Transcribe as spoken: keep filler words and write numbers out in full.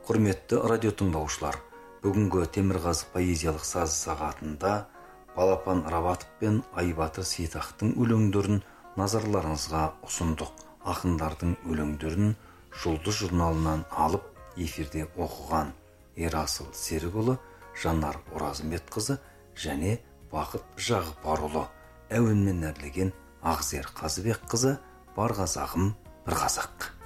Құрметті радио тыңдаушылар, бүгінгі Темірқазық поэзиялық саз сағатында Балапан Рабатов пен Айбатыр Сейтақтың өлеңдерін назарларыңызға ұсындық. Ақындардың өлеңдерін Жұлдыз журналынан алып, эфирде оқыған Ерасыл Серікұлы, Жанар Оразымбетқызы және Бақыт Жағыпарұлы. Әуенмен әрлеген Ақзер Қазыбекқызы, Бар қазағым бір қазақ.